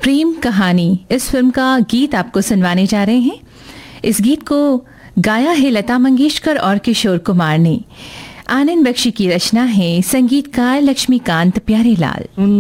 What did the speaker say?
प्रेम कहानी इस फिल्म का गीत आपको सुनवाने जा रहे हैं। इस गीत को गाया है लता मंगेशकर और किशोर कुमार ने। आनंद बख्शी की रचना है, संगीतकार लक्ष्मीकांत प्यारेलाल।